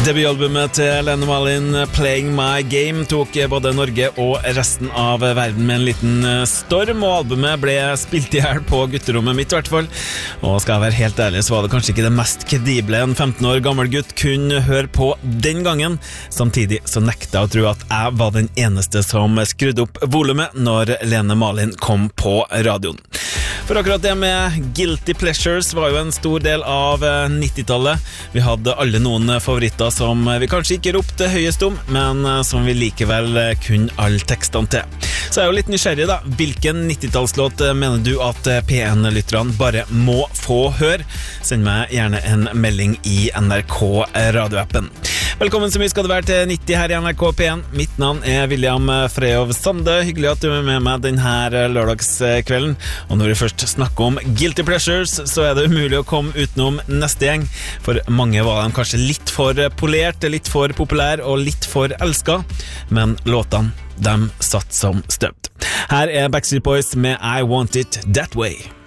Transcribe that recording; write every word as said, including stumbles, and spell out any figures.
Debutalbumet til Lene Marlin, Playing My Game, tok både Norge og resten av verden med en liten storm, og albumet ble spilt i hjel på gutterommet mitt i hvert fall. Og skal jeg være helt ærlig, så var det kanskje ikke det mest kredible en femten år gammel gutt kunne høre på den gangen. Samtidig så nekta jeg å tro at jeg var den eneste som skrudde opp volumet når Lene Marlin kom på radioen. For akkurat det med Guilty Pleasures var jo en stor del av nittitallet. Vi hadde alle noen favoritter som vi kanskje ikke ropte høyest om, men som vi likevel kunne alle tekstene til. Så jeg er jo litt nysgjerrig da. Hvilken nittitallslåt mener du at P en-lytterne bare må få høre? Send meg gjerne en melding i N R K radioappen. Velkommen så mye skal det være til nitti her i N R K P en. Mitt navn er William Freyov Sande. Hyggelig at du er med meg denne lørdagskvelden. Og når vi først snakker om Guilty Pleasures, så er det umulig å komme utenom neste gjeng. For mange var de kanskje litt for polert, litt for populær og litt for elsket. Men låtene, de satt som støpt. Her er Backstreet Boys med I Want It That Way.